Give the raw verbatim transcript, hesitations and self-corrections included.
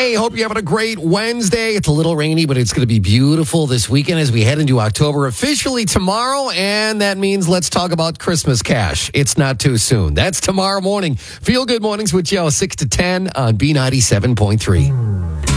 Hey, hope you're having a great Wednesday. It's a little rainy, but it's going to be beautiful this weekend as we head into October officially tomorrow. And that means let's talk about Christmas cash. It's not too soon. That's tomorrow morning. Feel Good Mornings with Joe, six to ten on B ninety-seven point three.